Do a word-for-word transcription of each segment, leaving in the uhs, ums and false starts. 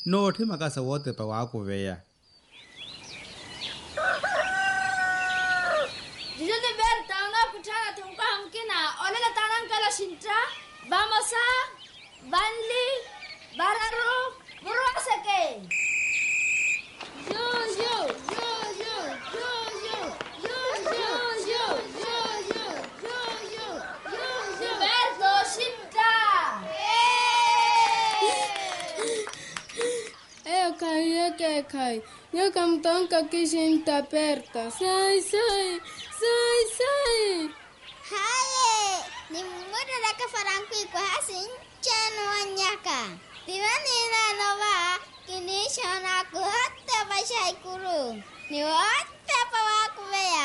nothi makasa wote pa wako veya. Dijone ver tauna kuchana tumka hamkina olela tanan kala shintra vamos a Banli Bararu Burasake. Yo yo yo yo yo yo yo yo yo yo yo yo yo yo yo Berto shintra. Eu caí, que cai. Eu camtonca que gente aperta. Sai, sai, sai, sai. Hai, ni muda da ka farangku ko hasin chano anyaka. Tivani na nova kini shana ko hatta bashai kuru. Ni hatta pawa ko beya.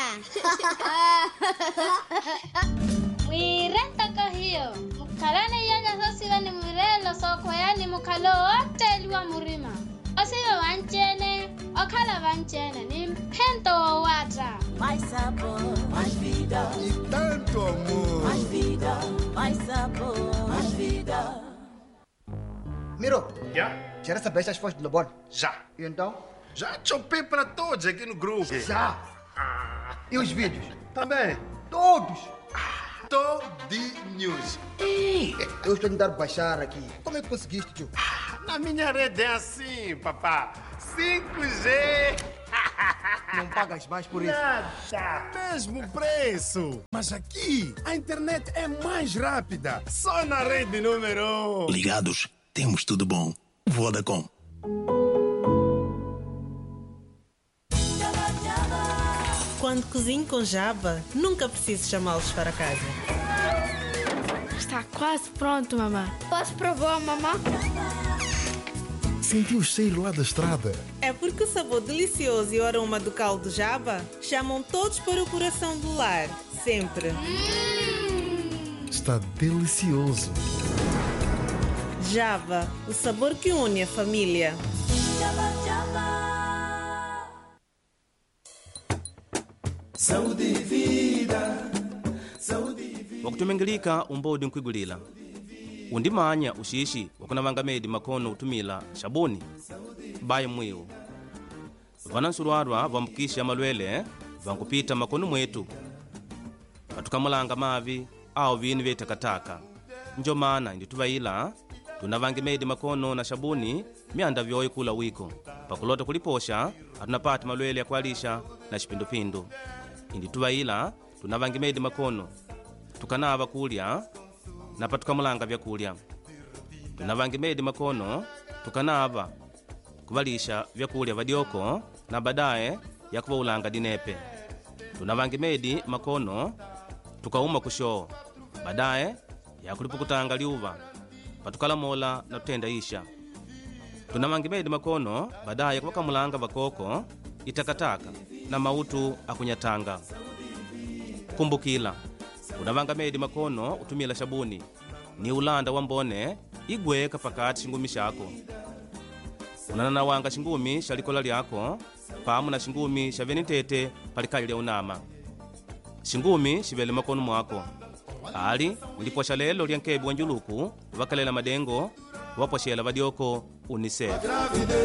Wirenta kahio. Mukalana yanya sosiwa ni murelo soko yani mukalo wote liwa murima. Osiwa wanchene, okala wanchene ni pento wata. Mais sabor, mais vida. E tanto amor. Mais vida, mais sabor, mais vida. Miro, Já? já recebeste as fotos do Lobon? Já. E então? Já chopei para todos aqui no grupo. Já. E os vídeos? Também. Todos. Todinhos. Eu estou a tentar baixar aqui. Como é que conseguiste, tio? Na minha rede é assim, papá. cinco G. Não pagas mais por isso? Nada. Mesmo preço. Mas aqui, a internet é mais rápida. Só na rede número um. Ligados, temos tudo bom. Vodacom. Quando cozinho com Java, nunca preciso chamá-los para casa. Está quase pronto, mamãe. Posso provar, mamá? Sentiu o cheiro lá da estrada? É porque o sabor delicioso e o aroma do caldo Java chamam todos para o coração do lar. Sempre. Está delicioso. Java, o sabor que une a família. Saúde e vida. Saúde e vida. wakutumengilika umbodi nkwigulila undimanya ushishi wakunavanga medi makono utumila shabuni baye mwiu vana nsurwarwa vambukisha malwele vankupita makono mwetu vatukamulanga mavi au vini vye takataka njo mana indi tuvaila tunavange medi makono na shabuni mianda vyoyi kula wiko pakulota kuliposha atunapati malwele ya kualisha na shipindupindu indi tuvaila tunavange medi makono tukanava kulya napa tukamulanga vyakulya tunavange medi makono tukanava kuvalisha vyakulya vadyoko na badaye yakuvaulanga dinepe tunavange medi makono tukauma kushoo badaye yakulipukutanga liuva patukalamola na tutenda isha tunavange medi makono badaye kuvakamulanga vakoko itakataka na mautu akunyatanga kumbukila unavanga medi makono utumila shabuni ni ulanda wa mbone igweka pakati shingumi shako unananawanga shingumi shalikola lyako pamu na shingumi shaveni tete palikali lya unama shingumi shivele makono mwako ali liposha lelo lya nkebi wa njuluku vakalela madengo vaposhela vadyoko unicef.